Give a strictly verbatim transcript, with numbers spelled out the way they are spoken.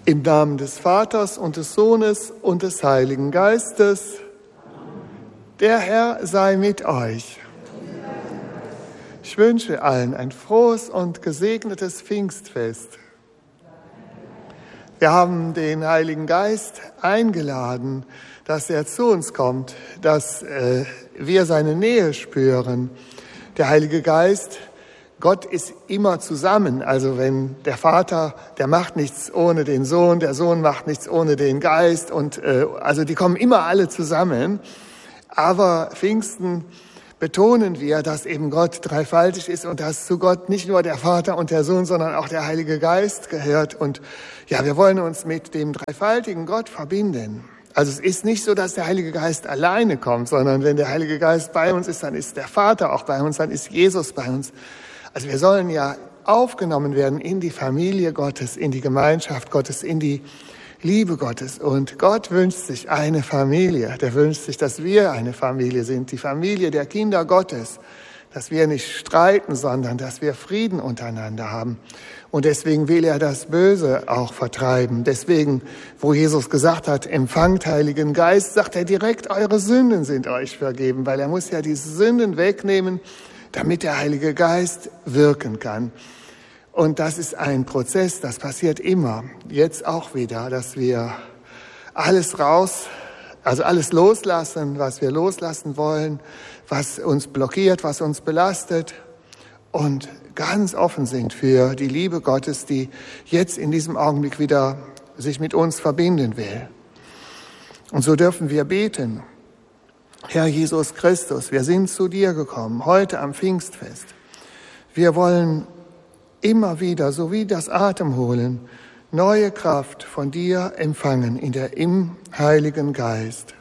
Im Namen des Vaters und des Sohnes und des Heiligen Geistes. Der Herr sei mit euch. Ich wünsche allen ein frohes und gesegnetes Pfingstfest. Wir haben den Heiligen Geist eingeladen, dass er zu uns kommt, dass äh, wir seine Nähe spüren. Der Heilige Geist, Gott ist immer zusammen. Also wenn der Vater, der macht nichts ohne den Sohn, der Sohn macht nichts ohne den Geist. Und äh, also die kommen immer alle zusammen. Aber Pfingsten betonen wir, dass eben Gott dreifaltig ist und dass zu Gott nicht nur der Vater und der Sohn, sondern auch der Heilige Geist gehört. Und ja, wir wollen uns mit dem dreifaltigen Gott verbinden. Also es ist nicht so, dass der Heilige Geist alleine kommt, sondern wenn der Heilige Geist bei uns ist, dann ist der Vater auch bei uns, dann ist Jesus bei uns. Also wir sollen ja aufgenommen werden in die Familie Gottes, in die Gemeinschaft Gottes, in die Liebe Gottes. Und Gott wünscht sich eine Familie. Der wünscht sich, dass wir eine Familie sind, die Familie der Kinder Gottes. Dass wir nicht streiten, sondern dass wir Frieden untereinander haben. Und deswegen will er das Böse auch vertreiben. Deswegen, wo Jesus gesagt hat, empfangt Heiligen Geist, sagt er direkt, eure Sünden sind euch vergeben. Weil er muss ja diese Sünden wegnehmen, damit der Heilige Geist wirken kann. Und das ist ein Prozess, das passiert immer, jetzt auch wieder, dass wir alles raus, also alles loslassen, was wir loslassen wollen, was uns blockiert, was uns belastet und ganz offen sind für die Liebe Gottes, die jetzt in diesem Augenblick wieder sich mit uns verbinden will. Und so dürfen wir beten. Herr Jesus Christus, wir sind zu dir gekommen, heute am Pfingstfest. Wir wollen immer wieder, so wie das Atemholen, neue Kraft von dir empfangen in der im Heiligen Geist.